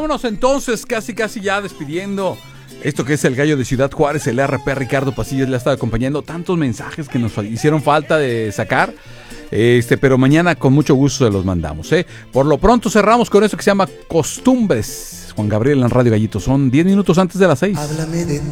vámonos entonces, casi ya despidiendo. Esto que es el Gallo de Ciudad Juárez, el RP Ricardo Pasillas le ha estado acompañando. Tantos mensajes que nos hicieron falta de sacar. Pero mañana con mucho gusto se los mandamos. Por lo pronto cerramos con eso que se llama Costumbres. Juan Gabriel en Radio Gallito. Son 10 minutos antes de las 6. Háblame de